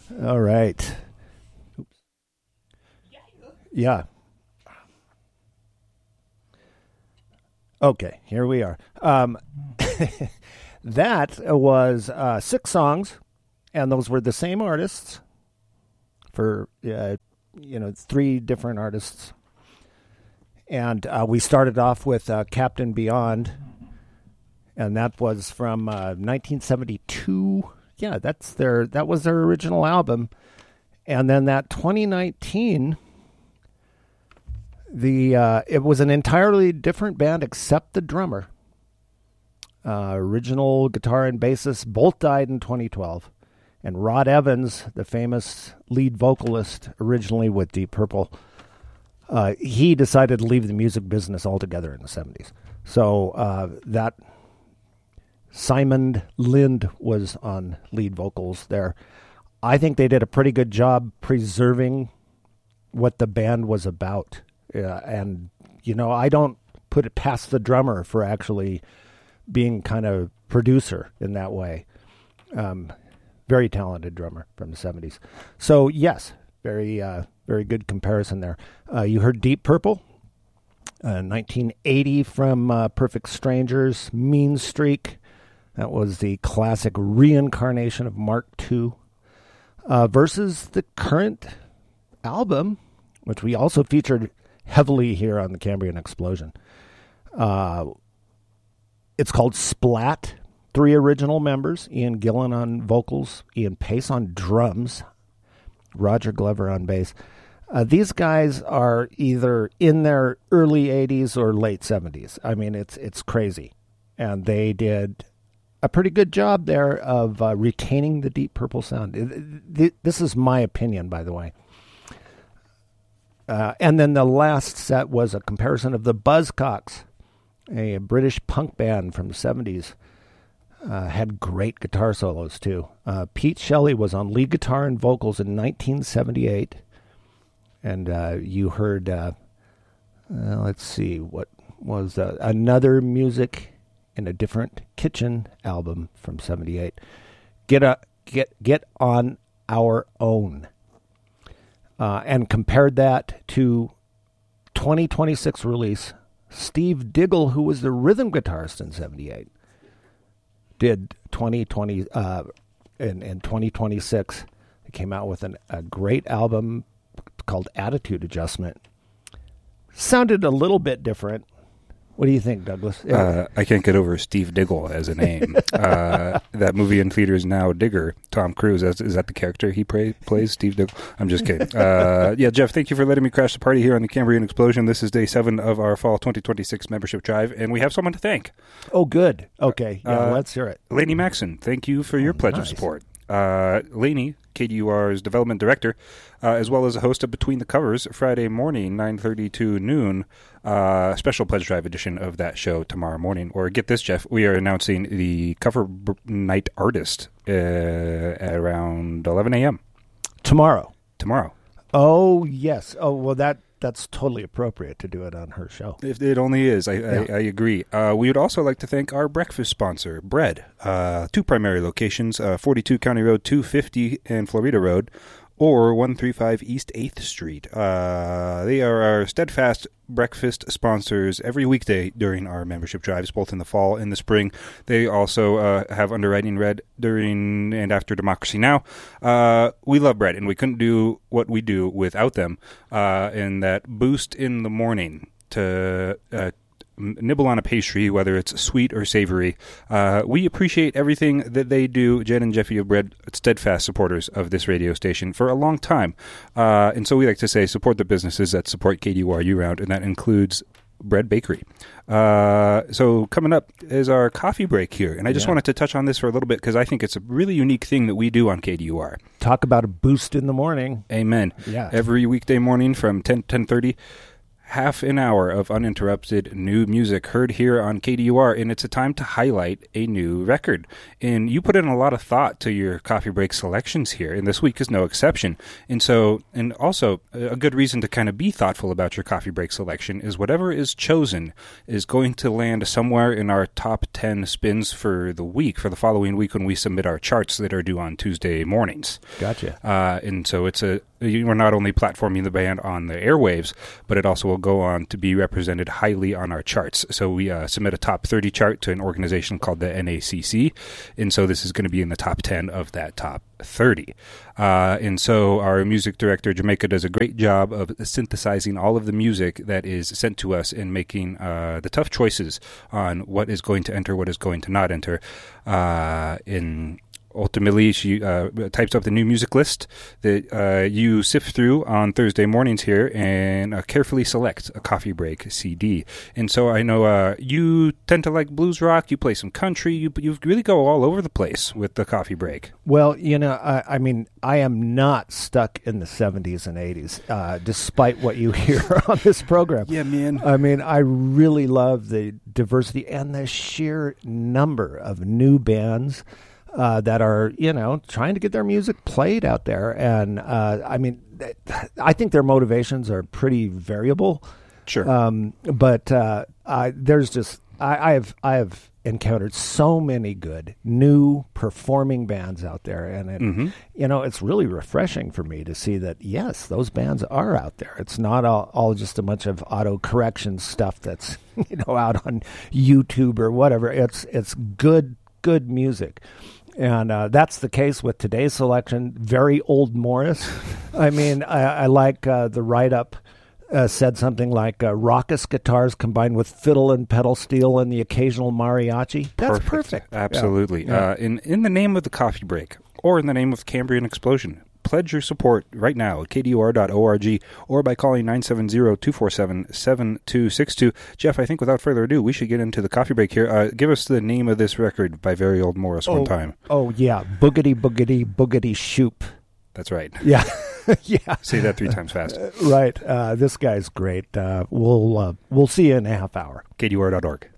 All right. Oops. Yeah. Okay, here we are. That was 6 songs, and those were the same artists for 3 different artists. And we started off with Captain Beyond, and that was from 1972. Yeah, that was their original album. And then that 2019, it was an entirely different band except the drummer. Original guitar and bassist both died in 2012. And Rod Evans, the famous lead vocalist originally with Deep Purple, he decided to leave the music business altogether in the 70s. So that Simon Lind was on lead vocals there. I think they did a pretty good job preserving what the band was about. And, I don't put it past the drummer for actually being kind of producer in that way. Very talented drummer from the 70s. So, yes, very good comparison there. You heard Deep Purple, 1980 from Perfect Strangers, Mean Streak. That was the classic reincarnation of Mark II. Versus the current album, which we also featured heavily here on the Cambrian Explosion. It's called Splat. 3 original members, Ian Gillan on vocals, Ian Pace on drums, Roger Glover on bass. These guys are either in their early 80s or late 70s. I mean, it's crazy. And they did a pretty good job there of retaining the Deep Purple sound. This is my opinion, by the way. And then the last set was a comparison of the Buzzcocks, a British punk band from the 70s. Had great guitar solos, too. Pete Shelley was on lead guitar and vocals in 1978. And you heard, let's see, what was Another Music in a Different Kitchen album from 78. Get on Our Own. And compared that to 2026 release, Steve Diggle, who was the rhythm guitarist in 78, did 2020 in 2026. They came out with a great album called Attitude Adjustment. Sounded a little bit different. What do you think, Douglas? I can't get over Steve Diggle as a name. That movie in theaters now, Digger, Tom Cruise, is that the character he plays, Steve Diggle? I'm just kidding. Yeah, Jeff, thank you for letting me crash the party here on the Cambrian Explosion. This is day 7 of our fall 2026 membership drive, and we have someone to thank. Oh, good. Okay, let's hear it. Lainey Maxson, thank you for your pledge of support. Lainey, KDUR's development director, as well as a host of Between the Covers, Friday morning, 9:30 to noon, special pledge drive edition of that show tomorrow morning. Or get this, Jeff, we are announcing the cover night artist at around 11 a.m. Tomorrow. Oh, yes. Oh, well, that's totally appropriate to do it on her show. If it only is. I agree. We would also like to thank our breakfast sponsor, Bread. 2 primary locations, 42 County Road 250 and Florida Road, or 135 East 8th Street. They are our steadfast breakfast sponsors every weekday during our membership drives, both in the fall and the spring. They also have underwriting Red during and after Democracy Now! We love Bread, and we couldn't do what we do without them. And that boost in the morning to nibble on a pastry, whether it's sweet or savory. We appreciate everything that they do. Jen and Jeffy of Bread, steadfast supporters of this radio station for a long time. And so we like to say support the businesses that support KDUR year-round, and that includes Bread Bakery. So coming up is our coffee break here. And I just wanted to touch on this for a little bit because I think it's a really unique thing that we do on KDUR. Talk about a boost in the morning. Amen. Yeah. Every weekday morning from 10:30. half an hour of uninterrupted new music heard here on KDUR, and it's a time to highlight a new record. And you put in a lot of thought to your coffee break selections here, and this week is no exception. And also a good reason to kind of be thoughtful about your coffee break selection is whatever is chosen is going to land somewhere in our top 10 spins for the week, for the following week when we submit our charts that are due on Tuesday mornings. Gotcha. And so we're not only platforming the band on the airwaves, but it also will go on to be represented highly on our charts. So we submit a top 30 chart to an organization called the NACC, and so this is going to be in the top 10 of that top 30. And so our music director, Jamaica, does a great job of synthesizing all of the music that is sent to us and making the tough choices on what is going to enter, what is going to not enter. Ultimately, she types up the new music list that you sift through on Thursday mornings here and carefully select a coffee break CD. And so I know you tend to like blues rock, you play some country, you really go all over the place with the coffee break. Well, I mean, I am not stuck in the 70s and 80s, despite what you hear on this program. Yeah, man. I mean, I really love the diversity and the sheer number of new bands that are, trying to get their music played out there. And, I mean, I think their motivations are pretty variable. Sure. But there's just, I have encountered so many good new performing bands out there. And, it's really refreshing for me to see that, yes, those bands are out there. It's not all just a bunch of auto-correction stuff that's, out on YouTube or whatever. It's good music. And that's the case with today's selection. Very old Morris. I mean, I like the write-up said something like raucous guitars combined with fiddle and pedal steel and the occasional mariachi. That's perfect. Absolutely. Yeah. In the name of the coffee break, or in the name of Cambrian Explosion, pledge your support right now at kdur.org or by calling 970-247-7262. Jeff, I think without further ado, we should get into the coffee break here. Give us the name of this record by Very Old Morris one time. Oh, yeah. Boogity, boogity, boogity, shoop. That's right. Yeah. Yeah. Say that 3 times fast. Right. This guy's great. We'll see you in a half hour. kdur.org.